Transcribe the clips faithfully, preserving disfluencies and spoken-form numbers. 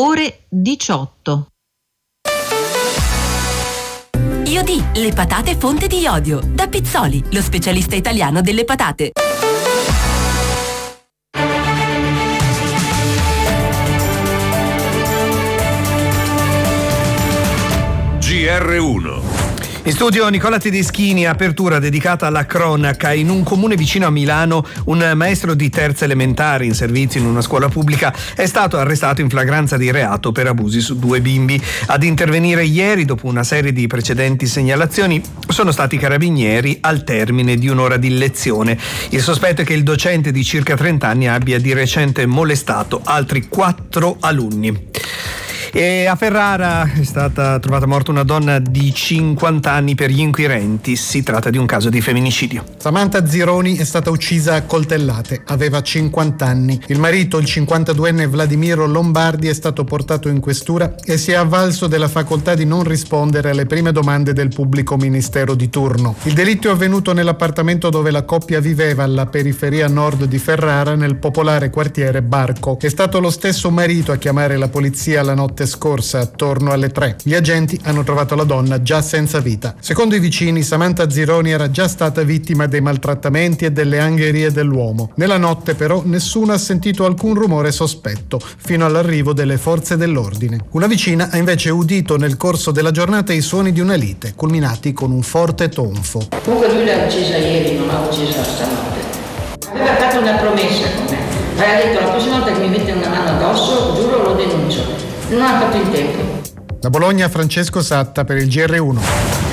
ore diciotto. Iodì, le patate fonte di iodio. Da Pizzoli, lo specialista italiano delle patate. G R uno. In studio Nicola Tedeschini, apertura dedicata alla cronaca. In un comune vicino a Milano, un maestro di terza elementare in servizio in una scuola pubblica è stato arrestato in flagranza di reato per abusi su due bimbi. Ad intervenire ieri, dopo una serie di precedenti segnalazioni, sono stati i carabinieri al termine di un'ora di lezione. Il sospetto è che il docente di circa trenta anni abbia di recente molestato altri quattro alunni. E a Ferrara è stata trovata morta una donna di cinquanta anni per gli inquirenti. Si tratta di un caso di femminicidio. Samantha Zironi è stata uccisa a coltellate, aveva cinquanta anni. Il marito, il cinquantaduenne Vladimiro Lombardi, è stato portato in questura e si è avvalso della facoltà di non rispondere alle prime domande del pubblico ministero di turno. Il delitto è avvenuto nell'appartamento dove la coppia viveva alla periferia nord di Ferrara, nel popolare quartiere Barco. È stato lo stesso marito a chiamare la polizia la notte scorsa attorno alle tre. Gli agenti hanno trovato la donna già senza vita. Secondo i vicini, Samantha Zironi era già stata vittima dei maltrattamenti e delle angherie dell'uomo. Nella notte però nessuno ha sentito alcun rumore sospetto fino all'arrivo delle forze dell'ordine. Una vicina ha invece udito nel corso della giornata i suoni di una lite, culminati con un forte tonfo. Comunque lui l'ha uccisa ieri, non l'ha uccisa stanotte. Aveva fatto una promessa con me. Aveva detto: la prossima volta che mi mette una mano addosso, giuro, lo denuncio. Non ha fatto in tempo. Da Bologna, Francesco Satta per il G R uno.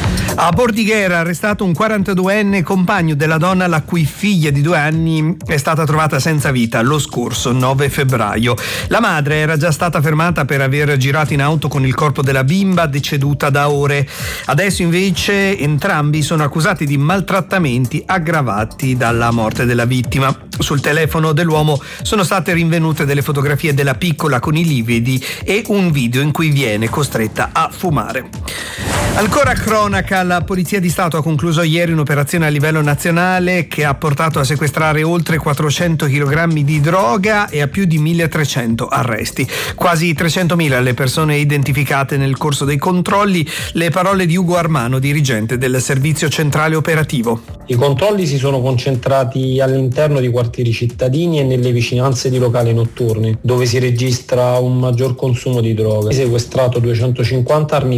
A Bordighera, arrestato un quarantaduenne compagno della donna la cui figlia di due anni è stata trovata senza vita lo scorso nove febbraio. La madre era già stata fermata per aver girato in auto con il corpo della bimba deceduta da ore. Adesso invece entrambi sono accusati di maltrattamenti aggravati dalla morte della vittima. Sul telefono dell'uomo sono state rinvenute delle fotografie della piccola con i lividi e un video in cui viene costretta a fumare. Ancora cronaca, la Polizia di Stato ha concluso ieri un'operazione a livello nazionale che ha portato a sequestrare oltre quattrocento chilogrammi di droga e a più di milletrecento arresti. Quasi trecentomila le persone identificate nel corso dei controlli. Le parole di Ugo Armano, dirigente del Servizio Centrale Operativo. I controlli si sono concentrati all'interno di quartieri cittadini e nelle vicinanze di locali notturni, dove si registra un maggior consumo di droga. Si è sequestrato duecentocinquanta armi